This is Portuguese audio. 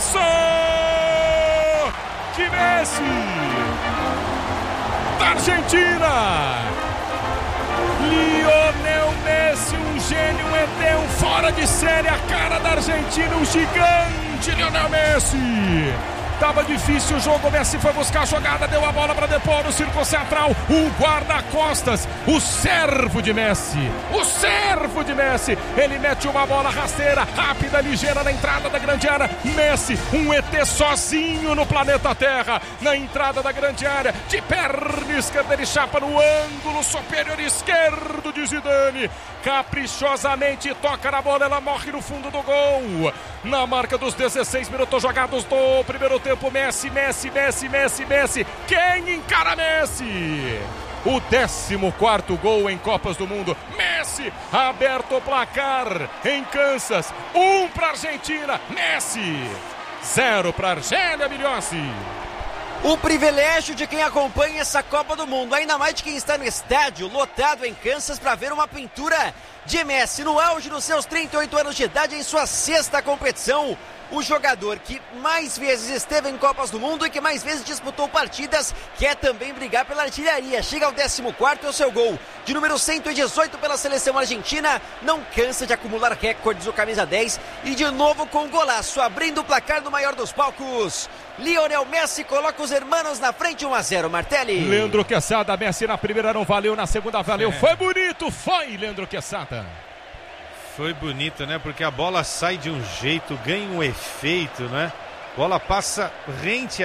golaço de Messi da Argentina. Lionel Messi, um gênio, um ET, um fora de série, a cara da Argentina, um gigante Lionel Messi. Tava difícil o jogo, Messi foi buscar a jogada, deu a bola para depor no círculo central, o guarda-costas, o servo de Messi, ele mete uma bola rasteira, rápida, ligeira na entrada da grande área, Messi, um ET sozinho no planeta Terra, na entrada da grande área, de perna esquerda ele chapa no ângulo superior esquerdo de Zidane, caprichosamente toca na bola, ela morre no fundo do gol, na marca dos 16 minutos jogados do primeiro tempo. Messi, quem encara Messi? O 14º gol em Copas do Mundo. Messi, aberto o placar em Kansas, 1 para Argentina, Messi, 0 para Argélia Milhossi. O privilégio de quem acompanha essa Copa do Mundo, ainda mais de quem está no estádio lotado em Kansas para ver uma pintura de Messi no auge dos seus 38 anos de idade em sua 6ª competição. O jogador que mais vezes esteve em Copas do Mundo e que mais vezes disputou partidas, quer também brigar pela artilharia. Chega ao 14º, é o seu gol de número 118 pela seleção argentina. Não cansa de acumular recordes o camisa 10 e de novo com golaço, abrindo o placar no maior dos palcos. Lionel Messi coloca os hermanos na frente, 1-0, Martelli. Leandro Quesada, Messi na primeira não valeu, na segunda valeu. Foi bonito, foi Leandro Quesada. Foi bonito, né? Porque a bola sai de um jeito, ganha um efeito, né? Bola passa rente